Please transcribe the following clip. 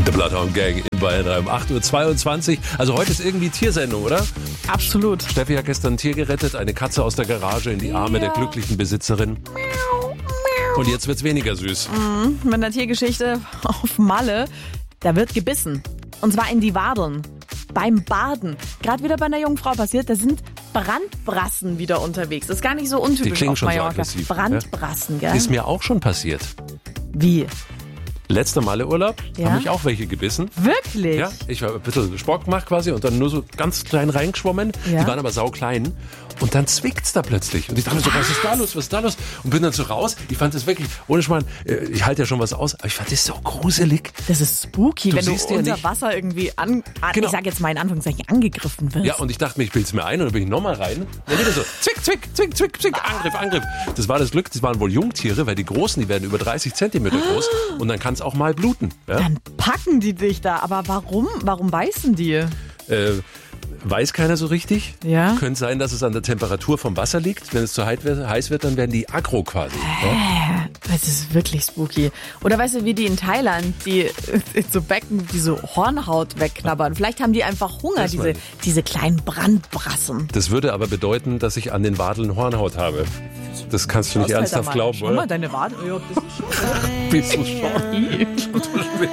The Bloodhound Gang in Bayern 3 um 8.22 Uhr. Also heute ist irgendwie Tiersendung, oder? Absolut. Steffi hat gestern ein Tier gerettet, eine Katze aus der Garage in die Arme der glücklichen Besitzerin. Und jetzt wird's weniger süß. Mit einer Tiergeschichte auf Malle, da wird gebissen. Und zwar in die Wadeln. Beim Baden. Gerade wieder bei einer jungen Frau passiert, da sind Brandbrassen wieder unterwegs. Das ist gar nicht so Die untypisch klingen auf schon so Mallorca. aggressiv. Brandbrassen, gell? Ist mir auch schon passiert. Wie? Letzter Malle-Urlaub, Ja? haben mich auch welche gebissen. Wirklich? Ja, ich habe ein bisschen Sport gemacht quasi und dann nur so ganz klein reingeschwommen. Ja. Die waren aber sauklein. Und dann zwickt's da plötzlich. Und ich dachte mir so, was ist da los, was ist da los? Und bin dann so raus. Ich fand das wirklich, ohne Schmarrn, ich halte ja schon was aus, aber ich fand das so gruselig. Das ist spooky, wenn du siehst ja unter nicht- Wasser irgendwie Genau. ich sag jetzt mal in Anführungszeichen, angegriffen wirst. Ja, und ich dachte mir, ich bild's mir ein und dann bin ich nochmal rein. Und dann wieder so, zwick, zwick, zwick, zwick, zwick, Angriff, Angriff. Das war das Glück, das waren wohl Jungtiere, weil die Großen, die werden über 30 Zentimeter groß. Und dann kann es auch mal bluten. Ja? Dann packen die dich da. Aber warum? Warum beißen die? Weiß keiner so richtig. Ja. Könnte sein, dass es an der Temperatur vom Wasser liegt. Wenn es zu heiß wird, dann werden die aggro quasi. Ja? Das ist wirklich spooky. Oder weißt du, wie die in Thailand, die so Becken, diese Hornhaut wegknabbern. Vielleicht haben die einfach Hunger, Das meine diese kleinen Brandbrassen. Das würde aber bedeuten, dass ich an den Wadeln Hornhaut habe. Das kannst du nicht ernsthaft glauben, Schau mal, oder? deine Wade. Ja, das ist schon. Bist du schon?